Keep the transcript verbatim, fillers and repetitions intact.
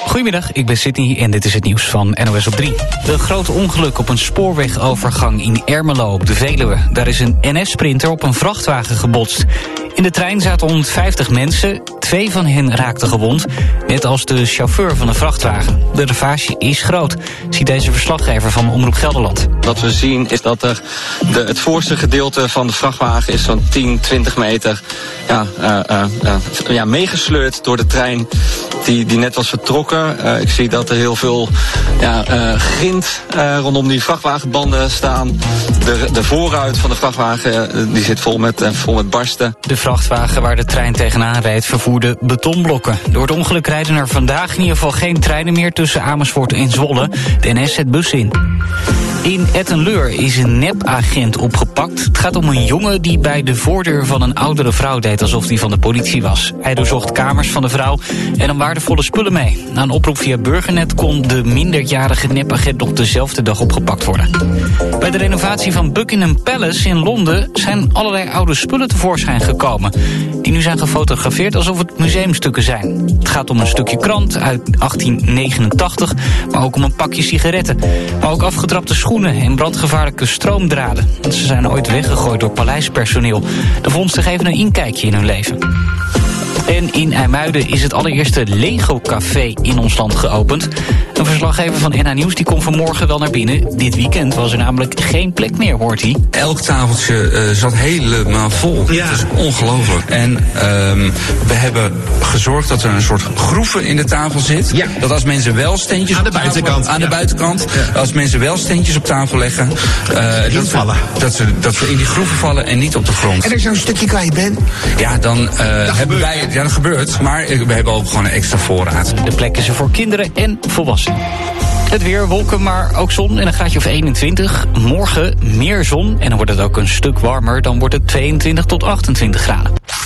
Goedemiddag, ik ben Sydney en dit is het nieuws van N O S op drie. Een groot ongeluk op een spoorwegovergang in Ermelo op de Veluwe. Daar is een N S-sprinter op een vrachtwagen gebotst. In de trein zaten honderdvijftig mensen, twee van hen raakten gewond, net als de chauffeur van de vrachtwagen. De ravage is groot, ziet deze verslaggever van Omroep Gelderland. Wat we zien is dat er de, het voorste gedeelte van de vrachtwagen is zo'n tien, twintig meter ja, uh, uh, uh, ja, meegesleurd door de trein die, die net was vertrokken. Uh, ik zie dat er heel veel ja, uh, grind uh, rondom die vrachtwagenbanden staan. De, de voorruit van de vrachtwagen uh, die zit vol met, uh, vol met barsten. De vrachtwagen waar de trein tegenaan reed vervoerde betonblokken. Door het ongeluk rijden er vandaag in ieder geval geen treinen meer tussen Amersfoort en Zwolle. De N S zet bussen in. In Etten-Leur is een nepagent opgepakt. Het gaat om een jongen die bij de voordeur van een oudere vrouw deed alsof die van de politie was. Hij doorzocht kamers van de vrouw en nam waardevolle spullen mee. Na een oproep via Burgernet kon de minderjarige nepagent nog dezelfde dag opgepakt worden. Bij de renovatie van Buckingham Palace in Londen zijn allerlei oude spullen tevoorschijn gekomen. Die nu zijn gefotografeerd alsof het museumstukken zijn. Het gaat om een stukje krant uit achttien negenentachtig, maar ook om een pakje sigaretten. Maar ook afgetrapte schoenen en brandgevaarlijke stroomdraden. Ze zijn ooit weggegooid door paleispersoneel. De vondsten geven een inkijkje in hun leven. En in IJmuiden is het allereerste Lego-café in ons land geopend. Een verslaggever van N H Nieuws die komt vanmorgen wel naar binnen. Dit weekend was er namelijk geen plek meer, hoort hij. Elk tafeltje uh, zat helemaal vol. Ja. Het is ongelooflijk. En uh, we hebben gezorgd dat er een soort groeven in de tafel zit. Ja. Dat als mensen wel steentjes aan de op tafel, buitenkant. Aan ja. de buitenkant. Ja. Als mensen wel steentjes op tafel leggen. Uh, dat, vallen. We, dat, ze, dat ze in die groeven vallen en niet op de grond. En als je een stukje kwijt bent? Ja, dan uh, hebben gebeurt. wij... Ja, dat gebeurt. Maar we hebben ook gewoon een extra voorraad. De plek is er voor kinderen en volwassenen. Het weer, wolken, maar ook zon en een graadje of eenentwintig. Morgen meer zon en dan wordt het ook een stuk warmer. Dan wordt het tweeëntwintig tot achtentwintig graden.